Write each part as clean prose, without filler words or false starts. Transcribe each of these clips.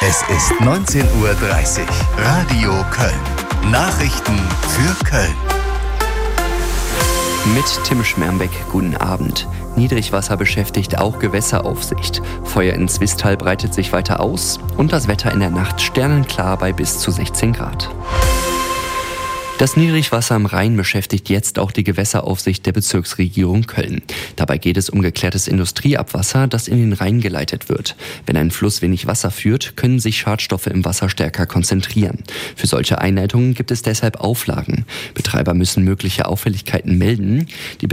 Es ist 19:30 Uhr. Radio Köln. Nachrichten für Köln. Mit Tim Schmermbeck, guten Abend. Niedrigwasser beschäftigt auch Gewässeraufsicht. Feuer in Zwistal breitet sich weiter aus und das Wetter in der Nacht sternenklar bei bis zu 16 Grad. Das Niedrigwasser am Rhein beschäftigt jetzt auch die Gewässeraufsicht der Bezirksregierung Köln. Dabei geht es um geklärtes Industrieabwasser, das in den Rhein geleitet wird. Wenn ein Fluss wenig Wasser führt, können sich Schadstoffe im Wasser stärker konzentrieren. Für solche Einleitungen gibt es deshalb Auflagen. Betreiber müssen mögliche Auffälligkeiten melden.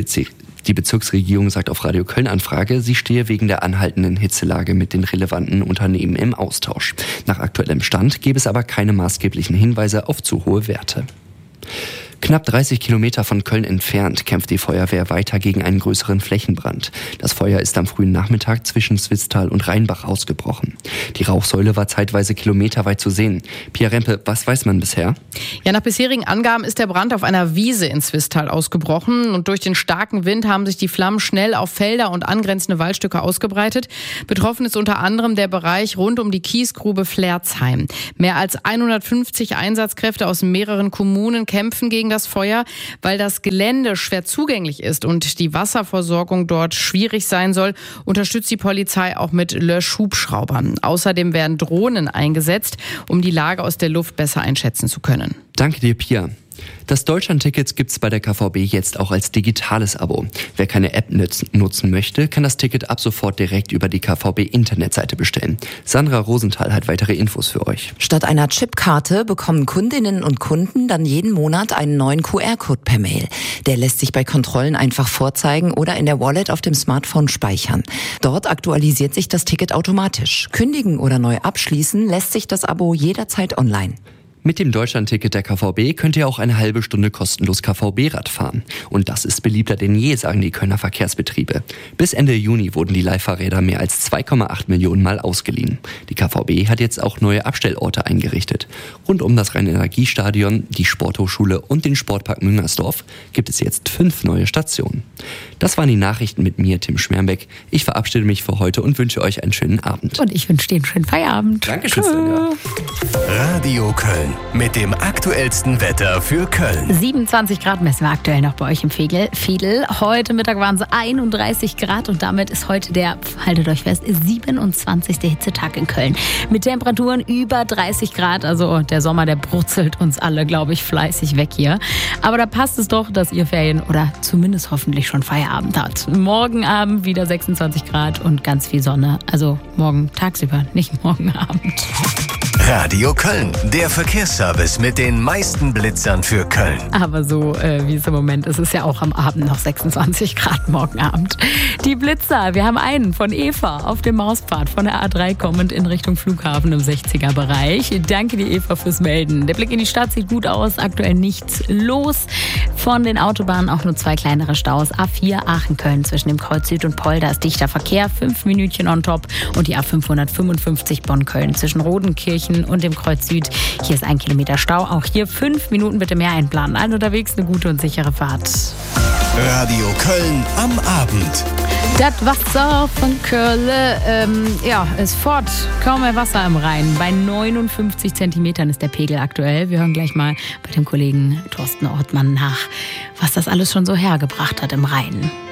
Die Bezirksregierung sagt auf Radio Köln Anfrage, sie stehe wegen der anhaltenden Hitzelage mit den relevanten Unternehmen im Austausch. Nach aktuellem Stand gäbe es aber keine maßgeblichen Hinweise auf zu hohe Werte. Knapp 30 Kilometer von Köln entfernt kämpft die Feuerwehr weiter gegen einen größeren Flächenbrand. Das Feuer ist am frühen Nachmittag zwischen Zwistal und Rheinbach ausgebrochen. Die Rauchsäule war zeitweise kilometerweit zu sehen. Pia Rempe, was weiß man bisher? Ja, nach bisherigen Angaben ist der Brand auf einer Wiese in Zwistal ausgebrochen. Und durch den starken Wind haben sich die Flammen schnell auf Felder und angrenzende Waldstücke ausgebreitet. Betroffen ist unter anderem der Bereich rund um die Kiesgrube Flerzheim. Mehr als 150 Einsatzkräfte aus mehreren Kommunen kämpfen gegen das Feuer, weil das Gelände schwer zugänglich ist und die Wasserversorgung dort schwierig sein soll, unterstützt die Polizei auch mit Löschhubschraubern. Außerdem werden Drohnen eingesetzt, um die Lage aus der Luft besser einschätzen zu können. Danke dir, Pia. Das Deutschlandticket gibt's bei der KVB jetzt auch als digitales Abo. Wer keine App nutzen möchte, kann das Ticket ab sofort direkt über die KVB-Internetseite bestellen. Sandra Rosenthal hat weitere Infos für euch. Statt einer Chipkarte bekommen Kundinnen und Kunden dann jeden Monat einen neuen QR-Code per Mail. Der lässt sich bei Kontrollen einfach vorzeigen oder in der Wallet auf dem Smartphone speichern. Dort aktualisiert sich das Ticket automatisch. Kündigen oder neu abschließen lässt sich das Abo jederzeit online. Mit dem Deutschlandticket der KVB könnt ihr auch eine halbe Stunde kostenlos KVB-Rad fahren. Und das ist beliebter denn je, sagen die Kölner Verkehrsbetriebe. Bis Ende Juni wurden die Leihfahrräder mehr als 2,8 Millionen Mal ausgeliehen. Die KVB hat jetzt auch neue Abstellorte eingerichtet. Rund um das Rhein-Energiestadion, die Sporthochschule und den Sportpark Müngersdorf gibt es jetzt 5 neue Stationen. Das waren die Nachrichten mit mir, Tim Schmermbeck. Ich verabschiede mich für heute und wünsche euch einen schönen Abend. Und ich wünsche dir einen schönen Feierabend. Dankeschön, Svenja. Radio Köln mit dem aktuellsten Wetter für Köln. 27 Grad messen wir aktuell noch bei euch im Veedel. Heute Mittag waren es 31 Grad und damit ist heute der, haltet euch fest, 27. Hitzetag in Köln. Mit Temperaturen über 30 Grad, also der Sommer, der brutzelt uns alle, glaube ich, fleißig weg hier. Aber da passt es doch, dass ihr Ferien oder zumindest hoffentlich schon Feierabend habt. Morgen Abend wieder 26 Grad und ganz viel Sonne. Also morgen tagsüber, nicht morgen Abend. Radio Köln, der Verkehrsservice mit den meisten Blitzern für Köln. Aber so wie es im Moment ist, ist ja auch am Abend noch 26 Grad morgen Abend. Die Blitzer, wir haben einen von Eva auf dem Mauspfad von der A3 kommend in Richtung Flughafen im 60er-Bereich. Danke dir, Eva, fürs Melden. Der Blick in die Stadt sieht gut aus, aktuell nichts los. Von den Autobahnen auch nur 2 kleinere Staus. A4 Aachen-Köln zwischen dem Kreuz Süd und Polder ist dichter Verkehr, 5 Minütchen on top. Und die A555 Bonn-Köln zwischen Rodenkirchen und dem Kreuz Süd. Hier ist 1 Kilometer Stau. Auch hier 5 Minuten bitte mehr einplanen. Allen unterwegs eine gute und sichere Fahrt. Radio Köln am Abend. Das Wasser von Köln ist fort. Kaum mehr Wasser im Rhein. Bei 59 Zentimetern ist der Pegel aktuell. Wir hören gleich mal bei dem Kollegen Thorsten Ortmann nach, was das alles schon so hergebracht hat im Rhein.